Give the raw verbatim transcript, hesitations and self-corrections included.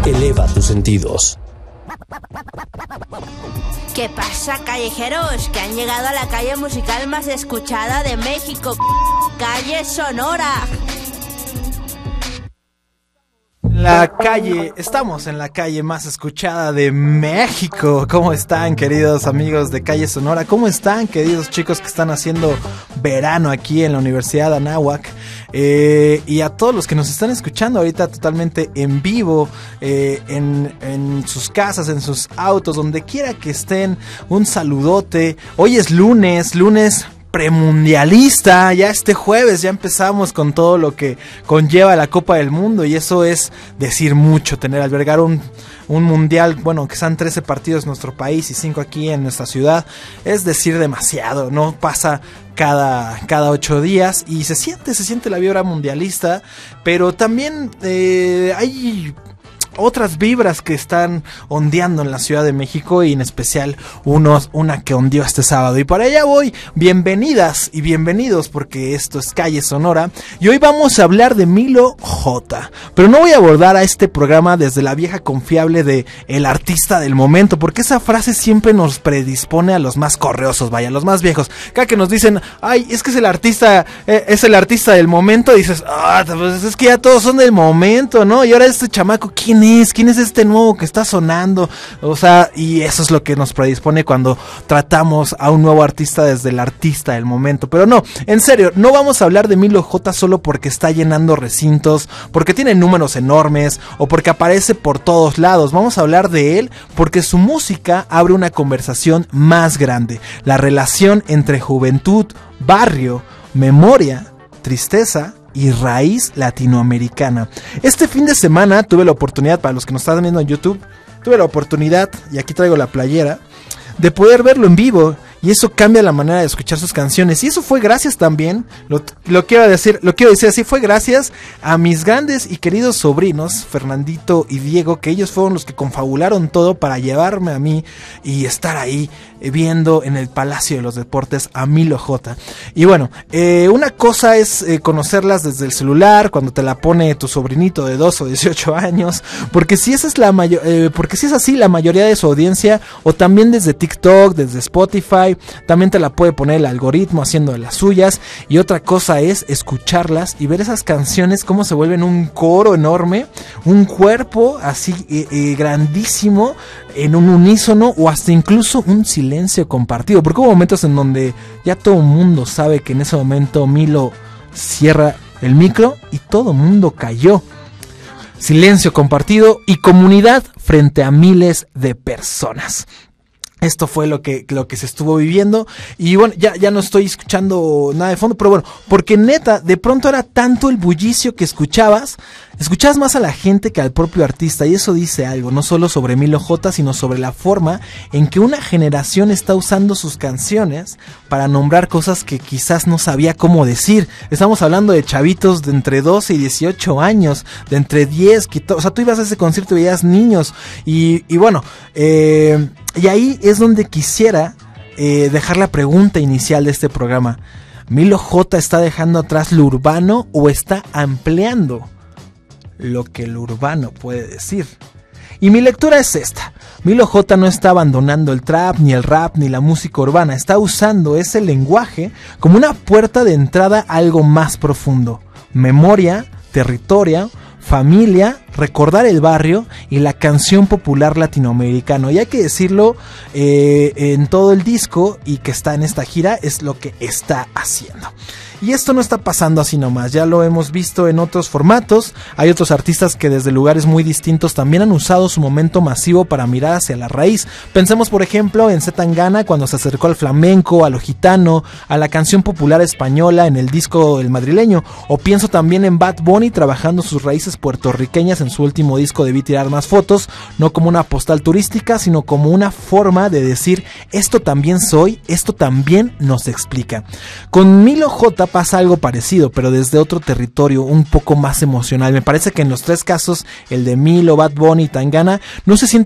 Eleva tus sentidos. ¿Qué pasa, callejeros? Que han llegado a la calle musical más escuchada de México, Calle Sonora. La calle, estamos en la calle más escuchada de México. ¿Cómo están, queridos amigos de Calle Sonora? ¿Cómo están, queridos chicos que están haciendo verano aquí en la Universidad de Anáhuac? Eh, y a todos los que nos están escuchando ahorita totalmente en vivo, eh, en, en sus casas, en sus autos, donde quiera que estén, un saludote. Hoy es lunes, lunes premundialista, ya este jueves ya empezamos con todo lo que conlleva la Copa del Mundo, y eso es decir mucho, tener, albergar un, un mundial, bueno, que sean trece partidos en nuestro país y cinco aquí en nuestra ciudad, es decir demasiado, no pasa cada, cada ocho días, y se siente, se siente la vibra mundialista, pero también eh, hay otras vibras que están ondeando en la Ciudad de México, y en especial unos, una que ondeó este sábado, y para allá voy. Bienvenidas y bienvenidos, porque esto es Calle Sonora, y hoy vamos a hablar de Milo J, pero no voy a abordar a este programa desde la vieja confiable de el artista del momento, porque esa frase siempre nos predispone a los más correosos, vaya, a los más viejos. Cada que nos dicen, ay, es que es el artista, eh, es el artista del momento, dices, ah, pues es que ya todos son del momento, ¿no? Y ahora este chamaco, ¿quién es? ¿Quién es este nuevo que está sonando? O sea, y eso es lo que nos predispone cuando tratamos a un nuevo artista desde el artista del momento. Pero no, en serio, no vamos a hablar de Milo J solo porque está llenando recintos, porque tiene números enormes o porque aparece por todos lados. Vamos a hablar de él porque su música abre una conversación más grande, la relación entre juventud, barrio, memoria, tristeza y raíz latinoamericana. Este fin de semana tuve la oportunidad, para los que nos están viendo en YouTube, tuve la oportunidad, y aquí traigo la playera, de poder verlo en vivo, y eso cambia la manera de escuchar sus canciones, y eso fue gracias también, lo, lo quiero decir, lo quiero decir así, fue gracias a mis grandes y queridos sobrinos, Fernandito y Diego, que ellos fueron los que confabularon todo para llevarme a mí y estar ahí eh, viendo en el Palacio de los Deportes a Milo J. Y bueno, eh, una cosa es eh, conocerlas desde el celular, cuando te la pone tu sobrinito de dos o dieciocho años, porque si esa es la mayor, eh, porque si es así la mayoría de su audiencia, o también desde TikTok, desde Spotify, también te la puede poner el algoritmo haciendo de las suyas. Y otra cosa es escucharlas y ver esas canciones cómo se vuelven un coro enorme, un cuerpo así eh, eh, grandísimo, en un unísono, o hasta incluso un silencio compartido, porque hubo momentos en donde ya todo el mundo sabe que en ese momento Milo cierra el micro y todo el mundo cayó. Silencio compartido y comunidad frente a miles de personas. Esto fue lo que, lo que se estuvo viviendo. Y bueno, ya, ya no estoy escuchando nada de fondo, pero bueno, porque neta, de pronto era tanto el bullicio que escuchabas, escuchabas más a la gente que al propio artista. Y eso dice algo, no solo sobre Milo J, sino sobre la forma en que una generación está usando sus canciones para nombrar cosas que quizás no sabía cómo decir. Estamos hablando de chavitos de entre doce y dieciocho años, de entre diez, que to- o sea, tú ibas a ese concierto y veías niños. Y, y bueno, eh... y ahí es donde quisiera eh, dejar la pregunta inicial de este programa. ¿Milo J está dejando atrás lo urbano o está ampliando lo que lo urbano puede decir? Y mi lectura es esta. Milo J no está abandonando el trap, ni el rap, ni la música urbana. Está usando ese lenguaje como una puerta de entrada a algo más profundo. Memoria, territorio, familia, recordar el barrio y la canción popular latinoamericano. Y hay que decirlo, eh, en todo el disco y que está en esta gira, es lo que está haciendo. Y esto no está pasando así nomás, ya lo hemos visto en otros formatos. Hay otros artistas que desde lugares muy distintos también han usado su momento masivo para mirar hacia la raíz. Pensemos por ejemplo en Z Tangana, cuando se acercó al flamenco, a lo gitano, a la canción popular española en el disco El Madrileño. O pienso también en Bad Bunny trabajando sus raíces puertorriqueñas en su último disco Debí Tirar Más Fotos, no como una postal turística, sino como una forma de decir, esto también soy, esto también nos explica. Con Milo J pasa algo parecido, pero desde otro territorio un poco más emocional. Me parece que en los tres casos, el de Milo, Bad Bunny y Tangana, no se siente